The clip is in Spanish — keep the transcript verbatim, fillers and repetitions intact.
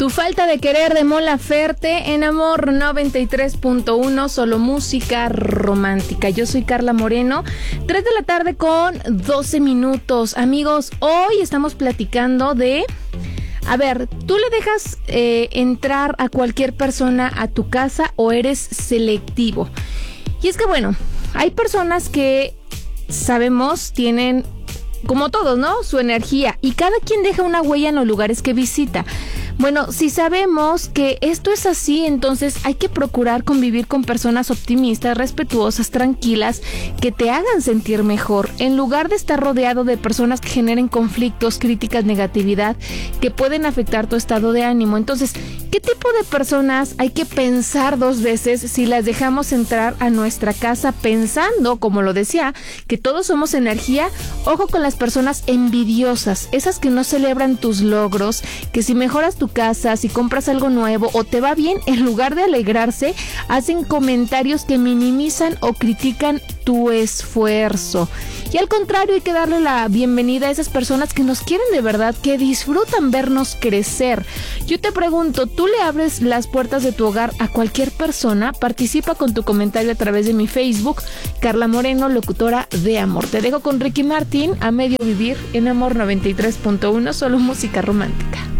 Tu falta de querer de Mon Laferte en Amor noventa y tres punto uno, solo música romántica. Yo soy Carla Moreno, tres de la tarde con doce minutos. Amigos, hoy estamos platicando de... A ver, ¿tú le dejas eh, entrar a cualquier persona a tu casa o eres selectivo? Y es que bueno, hay personas que sabemos tienen, como todos, ¿no?, su energía, y cada quien deja una huella en los lugares que visita. Bueno, si sabemos que esto es así, entonces hay que procurar convivir con personas optimistas, respetuosas, tranquilas, que te hagan sentir mejor, en lugar de estar rodeado de personas que generen conflictos, críticas, negatividad, que pueden afectar tu estado de ánimo. Entonces, ¿qué tipo de personas hay que pensar dos veces si las dejamos entrar a nuestra casa pensando, como lo decía, que todos somos energía? Ojo con las personas envidiosas, esas que no celebran tus logros, que si mejoras tu casa, si compras algo nuevo o te va bien, en lugar de alegrarse, hacen comentarios que minimizan o critican tu esfuerzo. Y al contrario, hay que darle la bienvenida a esas personas que nos quieren de verdad, que disfrutan vernos crecer. Yo te pregunto, ¿tú le abres las puertas de tu hogar a cualquier persona? Participa con tu comentario a través de mi Facebook, Carla Moreno, locutora de Amor. Te dejo con Ricky Martin, A Medio Vivir, en Amor noventa y tres punto uno, solo música romántica.